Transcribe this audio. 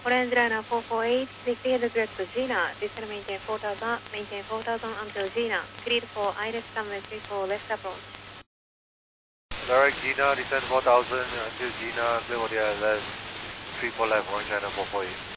Orange liner 448, declare the direct to Gina. Descend maintain 4000 until Gina. Cleared for ILS runway 34 left approach. Direct Gina, descend 4000 until Gina, clear for the ILS 34 left, orange liner 448.